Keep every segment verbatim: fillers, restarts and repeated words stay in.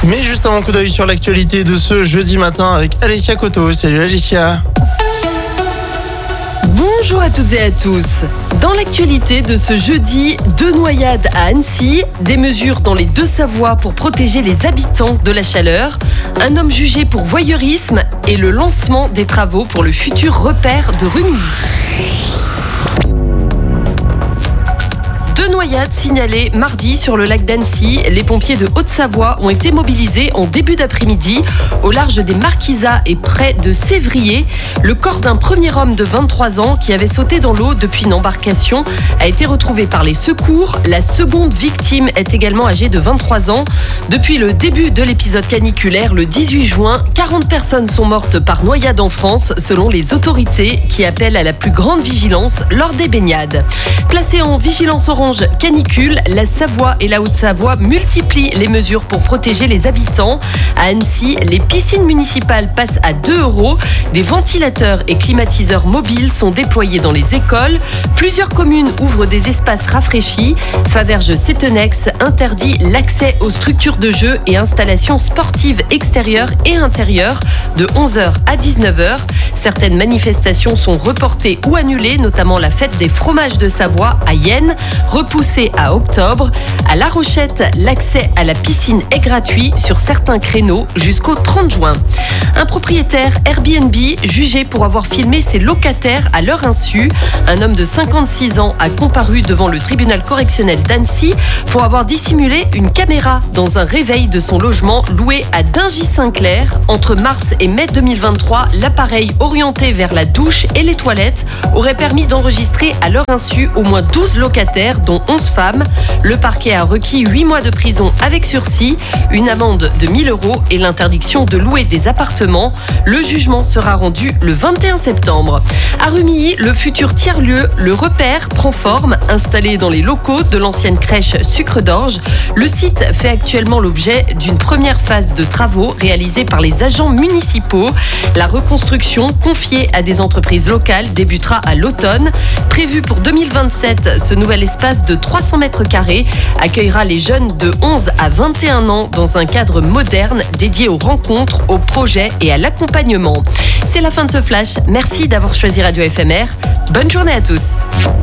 Mais juste avant, coup d'œil sur l'actualité de ce jeudi matin avec Alessia Coto. Salut Alessia. Bonjour à toutes et à tous. Dans l'actualité de ce jeudi, deux noyades à Annecy, des mesures dans les Deux-Savoies pour protéger les habitants de la chaleur, un homme jugé pour voyeurisme et le lancement des travaux pour le futur repère de Rumilly. Deux noyades signalées mardi sur le lac d'Annecy. Les pompiers de Haute-Savoie ont été mobilisés en début d'après-midi au large des Marquisats et près de Sévrier. Le corps d'un premier homme de vingt-trois ans qui avait sauté dans l'eau depuis une embarcation a été retrouvé par les secours. La seconde victime est également âgée de vingt-trois ans. Depuis le début de l'épisode caniculaire, le dix-huit juin, quarante personnes sont mortes par noyade en France, selon les autorités qui appellent à la plus grande vigilance lors des baignades. Placée en vigilance orange canicule, la Savoie et la Haute-Savoie multiplient les mesures pour protéger les habitants. À Annecy, les piscines municipales passent à deux euros. Des ventilateurs et climatiseurs mobiles sont déployés dans les écoles. Plusieurs communes ouvrent des espaces rafraîchis. Faverges-Sétenex interdit l'accès aux structures de jeux et installations sportives extérieures et intérieures de onze heures à dix-neuf heures. Certaines manifestations sont reportées ou annulées, notamment la fête des fromages de Savoie à Yenne, repoussée à octobre. À La Rochette, l'accès à la piscine est gratuit sur certains créneaux jusqu'au trente juin. Un propriétaire Airbnb jugé pour avoir filmé ses locataires à leur insu. Un homme de cinquante-six ans a comparu devant le tribunal correctionnel d'Annecy pour avoir dissimulé une caméra dans un réveil de son logement loué à Dingy-Saint-Clair. Entre mars et mai deux mille vingt-trois, l'appareil orienté vers la douche et les toilettes aurait permis d'enregistrer à leur insu au moins douze locataires, dont onze femmes. Le parquet a requis huit mois de prison avec sursis, une amende de mille euros et l'interdiction de louer des appartements. Le jugement sera rendu le vingt et un septembre. À Rumilly, le futur tiers-lieu, le repère, prend forme. Installé dans les locaux de l'ancienne crèche Sucre d'Orge, le site fait actuellement l'objet d'une première phase de travaux réalisés par les agents municipaux. La reconstruction, confiée à des entreprises locales, débutera à l'automne. Prévu pour deux mille vingt-sept, ce nouvel espace de trois cents mètres carrés accueillera les jeunes de onze à vingt et un ans dans un cadre moderne dédié aux rencontres, aux projets et à l'accompagnement. C'est la fin de ce flash. Merci d'avoir choisi Radio F M R. Bonne journée à tous.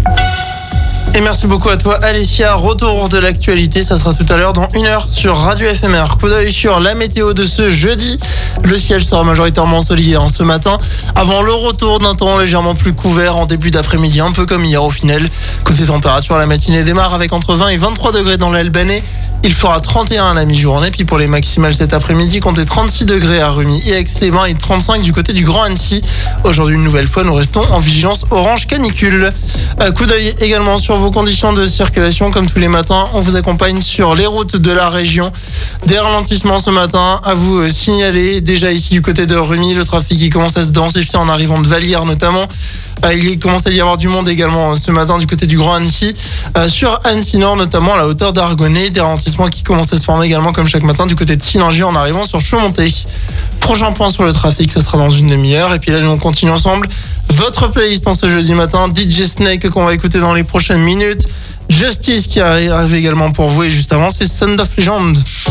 Et merci beaucoup à toi Alessia. Retour de l'actualité, ça sera tout à l'heure dans une heure sur Radio F M R. Coup d'œil sur la météo de ce jeudi. Le ciel sera majoritairement ensoleillé hein, ce matin, avant le retour d'un temps légèrement plus couvert en début d'après-midi, un peu comme hier au final. Côté température, la matinée démarre avec entre vingt et vingt-trois degrés dans l'Albanais. Il fera trente et un à la mi-journée, puis pour les maximales cet après-midi, comptez trente-six degrés à Rumilly et Aix-les-Bains et trente-cinq du côté du Grand Annecy. Aujourd'hui, une nouvelle fois, nous restons en vigilance orange canicule. Euh, coup d'œil également sur vos conditions de circulation. Comme tous les matins, on vous accompagne sur les routes de la région. Des ralentissements ce matin à vous signaler. Déjà ici du côté de Rumilly, le trafic qui commence à se densifier en arrivant de Vallières notamment. Euh, il commence à y avoir du monde également ce matin du côté du Grand Annecy. Euh, sur Annecy Nord, notamment à la hauteur d'Argonnet. Des ralentissements qui commencent à se former également comme chaque matin du côté de Sillingy en arrivant sur Chaumonté. Prochain point sur le trafic, ce sera dans une demi-heure. Et puis là, nous on continue ensemble. Votre playlist en ce jeudi matin, D J Snake qu'on va écouter dans les prochaines minutes. Justice qui arrive également pour vous et juste avant, c'est Sound of Legend.